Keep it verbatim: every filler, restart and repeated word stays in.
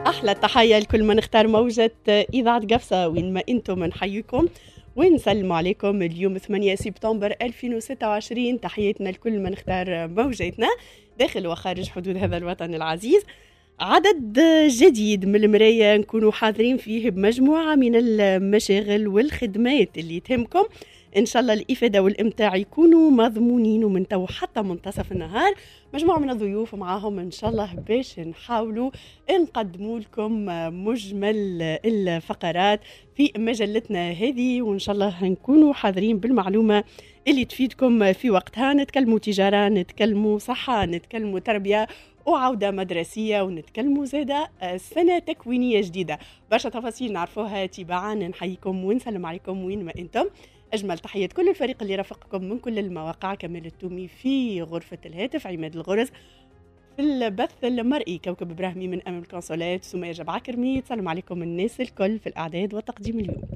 أحلى تحية لكل من اختار موجة إذاعة قفصة وين ما أنتم نحييكم ونسلم عليكم. اليوم ثمانية سبتمبر ألفين وستة وعشرين، تحياتنا لكل من اختار موجتنا داخل وخارج حدود هذا الوطن العزيز. عدد جديد من المراية نكونوا حاضرين فيه بمجموعة من المشاغل والخدمات اللي تهمكم. إن شاء الله الإفادة والإمتاع يكونوا مضمونين ومن تو حتى منتصف النهار مجموعة من الضيوف معاهم إن شاء الله باش نحاولوا نقدموا لكم مجمل الفقرات في مجلتنا هذه، وإن شاء الله نكونوا حاضرين بالمعلومة اللي تفيدكم في وقتها. نتكلموا تجارة، نتكلموا صحة، نتكلموا تربية وعودة مدرسية، ونتكلموا زادة سنة تكوينية جديدة. برشا تفاصيل نعرفوها تباعا. نحييكم ونسلم عليكم وين ما أنتم. أجمل تحية كل الفريق اللي رافقكم من كل المواقع. كمال التومي في غرفة الهاتف، عماد الغرز في البث المرئي، كوكب إبراهيمي من أمام الكونسولات، سمية جبعة كرمي. تسلم عليكم الناس الكل في الإعداد والتقديم اليوم.